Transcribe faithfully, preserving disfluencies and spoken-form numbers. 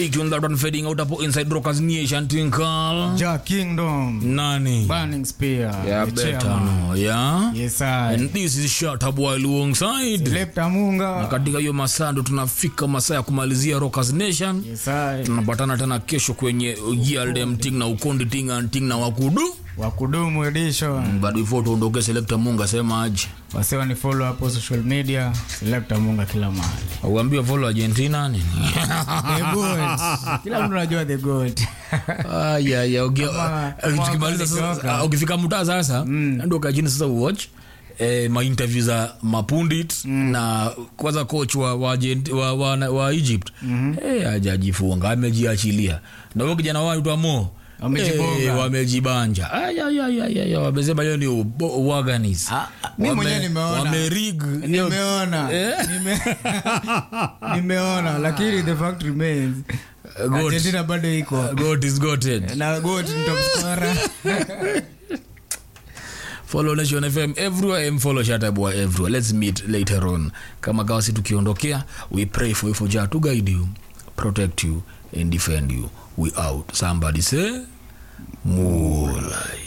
Tune that one fading out up inside Rockers Nation Twinkle. Ja Kingdom. Nani? Burning Spear. Yeah, better no, yeah? Yes, I. And this is Shata Boy alongside Selector Munga. Na katika hiyo masaa ndo tunafika masaa ya kumalizia Rockers Nation. Yes, I. Tunapatana tena kesho kwenye G L D M Ting na Ukondi Ting and Ting na Wakudu. Wakudumu edition. But before tuondoke Selector Munga sema aje. Wasewa ni follow hapo social media. Selector Munga kila mahali. Uambie follow Argentina nini? The goat. Kila mtu anajua the goat. Ah ya ya ukimaliza sasa ukifika mtaa sasa ndio kajini sasa watch eh ma interviews za mapundit mm. na kwanza coach wa wa, wa, wa, wa Egypt mm -hmm. eh hajajifunga amejiachilia na wao kijana wao tu Mo wamejibonga eh, wamejibanja aya aya aya aya wamesema hiyo ni organize mimi mwenyewe nimeona wamerig nimeona nime nimeona lakini the fact remains Argentina bado iko God is goated na God ni top scorer. Follow Nation F M everywhere and follow Shata Boy everywhere. Let's meet later on. Kama gawasi tukiondokea, we pray for you for Jah to guide you, protect you and defend you. We out. Somebody say Mulai.